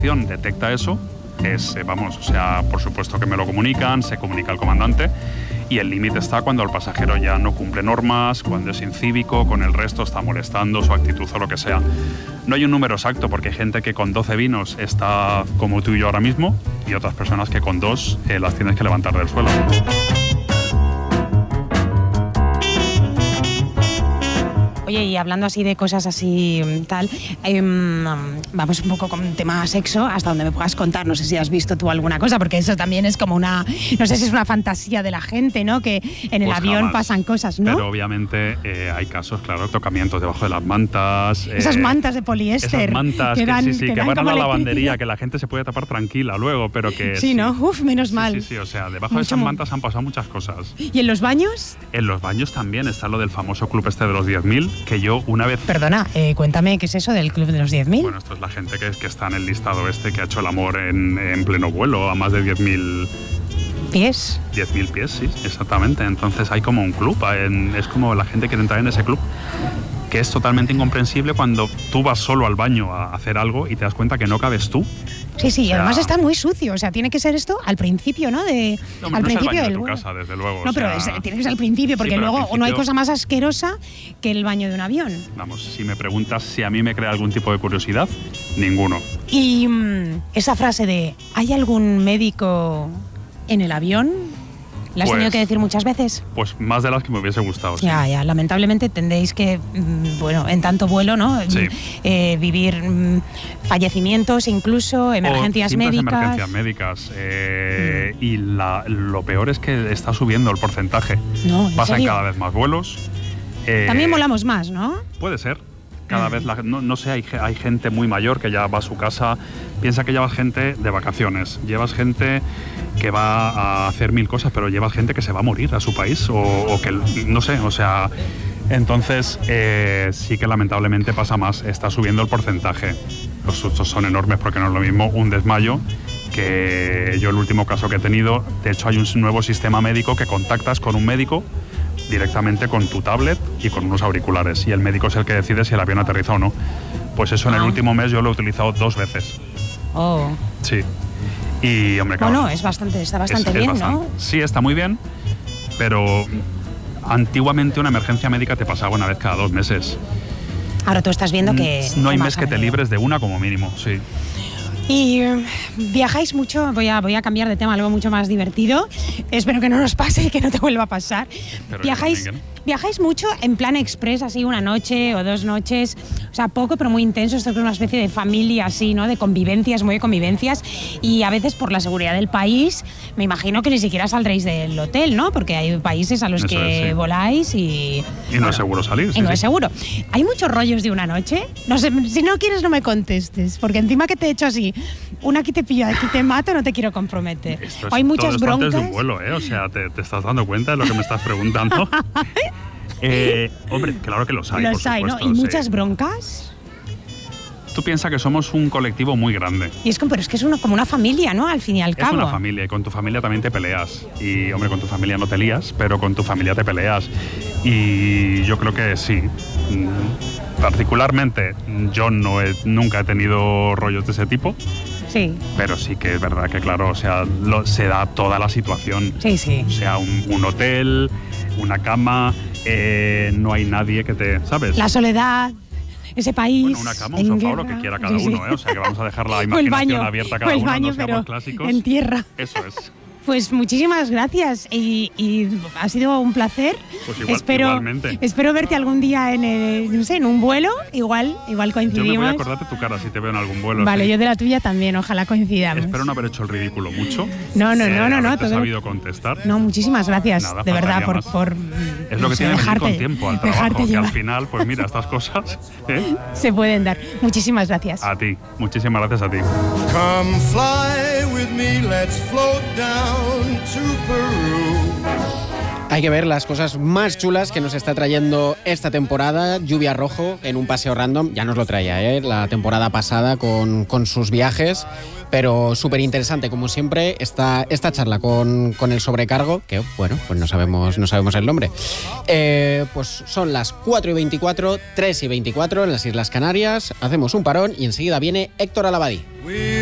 detecta eso, por supuesto que me lo comunican, se comunica al comandante y el límite está cuando el pasajero ya no cumple normas, cuando es incívico, con el resto está molestando, su actitud o lo que sea. No hay un número exacto porque hay gente que con 12 vinos está como tú y yo ahora mismo y otras personas que con 2 las tienes que levantar del suelo. Oye, y hablando así de cosas así tal, vamos un poco con tema sexo, hasta donde me puedas contar. No sé si has visto tú alguna cosa, porque eso también es como no sé si es una fantasía de la gente, ¿no? Que en el avión jamás pasan cosas, ¿no? Pero obviamente hay casos, claro, tocamientos debajo de las mantas. Esas mantas de poliéster. Esas mantas que van a la lavandería, que la gente se puede tapar tranquila luego, pero que... Sí, ¿no? Uf, menos mal. Sí, o sea, debajo de esas mantas han pasado muchas cosas. ¿Y en los baños? En los baños también está lo del famoso club de los 10.000, que yo una vez... Perdona, cuéntame, ¿qué es eso del club de los 10.000? Bueno, esto es la gente que está en el listado que ha hecho el amor en pleno vuelo a más de 10.000... ¿Pies? 10.000 pies, sí, exactamente. Entonces hay como un club, es como la gente quiere entrar en ese club, que es totalmente incomprensible cuando tú vas solo al baño a hacer algo y te das cuenta que no cabes tú. Sí, o sea, y además está muy sucio, o sea, tiene que ser esto al principio, ¿no? Al principio del vuelo. Casa, desde luego. No, pero tiene que ser al principio, porque luego principio... no hay cosa más asquerosa que el baño de un avión. Vamos, si me preguntas si a mí me crea algún tipo de curiosidad, ninguno. Y esa frase de ¿hay algún médico en el avión? ¿La has tenido que decir muchas veces? Pues más de las que me hubiese gustado. Ya, sí. Lamentablemente tendréis que, en tanto vuelo, ¿no? Sí. Vivir fallecimientos, incluso emergencias médicas. Emergencias médicas. Y lo peor es que está subiendo el porcentaje. No, ¿en Pasan serio? cada vez más vuelos. También volamos más, ¿no? Puede ser. Cada vez, no sé, hay gente muy mayor que ya va a su casa. Piensa que llevas gente de vacaciones, llevas gente que va a hacer 1000 cosas, pero llevas gente que se va a morir a su país o que, no sé, o sea... Entonces, sí que lamentablemente pasa más, está subiendo el porcentaje. Los sustos son enormes porque no es lo mismo un desmayo que yo el último caso que he tenido. De hecho, hay un nuevo sistema médico que contactas con un médico directamente con tu tablet y con unos auriculares, y el médico es el que decide si el avión aterriza o no. Pues eso en el último mes yo lo he utilizado 2 veces. Oh. Sí. Y, hombre, claro, bueno, está bastante bien, ¿no? Sí, está muy bien, pero antiguamente una emergencia médica te pasaba una vez cada 2 meses. Ahora tú estás viendo que... No hay mes que te libres de una como mínimo, sí. Y viajáis mucho, voy a cambiar de tema, algo mucho más divertido. Espero que no nos pase y que no te vuelva a pasar. ¿Viajáis mucho en plan express, así una noche o 2 noches? O sea, poco pero muy intenso, esto es una especie de familia así, ¿no? De convivencias, muy de convivencias. Y a veces por la seguridad del país, me imagino que ni siquiera saldréis del hotel, ¿no? Porque hay países a los que voláis y... Y no es seguro salir. Y no es seguro. ¿Hay muchos rollos de una noche? No sé, si no quieres no me contestes, porque encima que te he hecho así, una aquí te pillo, aquí te mato, no te quiero comprometer. Hay muchas broncas. Antes de un vuelo, ¿eh? O sea, ¿te estás dando cuenta de lo que me estás preguntando? Hombre, claro que los hay, por supuesto, ¿no? ¿Y muchas broncas? Tú piensas que somos un colectivo muy grande. Y pero es que es como una familia, ¿no? Al fin y al cabo. Es una familia, y con tu familia también te peleas. Y, hombre, con tu familia no te lías, pero con tu familia te peleas. Y yo creo que sí. Particularmente, yo nunca he tenido rollos de ese tipo. Sí. Pero sí que es verdad que, claro, o sea, se da toda la situación. Sí. O sea, un hotel, una cama, no hay nadie que te... ¿Sabes? La soledad, ese país... Bueno, una cama, un sofá, lo que quiera cada uno, ¿eh? O sea, que vamos a dejar la imaginación abierta cada uno, no seamos clásicos. En tierra. Eso es. Pues muchísimas gracias y ha sido un placer. Pues igualmente. Espero verte algún día en un vuelo, igual coincidimos. Yo me voy a acordarte tu cara si te veo en algún vuelo. Vale, sí. Yo de la tuya también, ojalá coincidamos. Espero no haber hecho el ridículo mucho. No. Te he sabido contestar. No, muchísimas gracias, Nada, de verdad, por es lo que tiene que venir con tiempo al trabajo, que al final, pues mira, estas cosas se pueden dar. Muchísimas gracias. A ti, muchísimas gracias a ti. Come fly with me, let's float down to Peru. Hay que ver las cosas más chulas que nos está trayendo esta temporada. Lluvia Rojo en un paseo random. Ya nos lo traía la temporada pasada con sus viajes. Pero súper interesante, como siempre, esta charla con el sobrecargo, que bueno, pues no sabemos el nombre. Pues son las 4:24, 3:24 en las Islas Canarias. Hacemos un parón y enseguida viene Héctor Alabadí.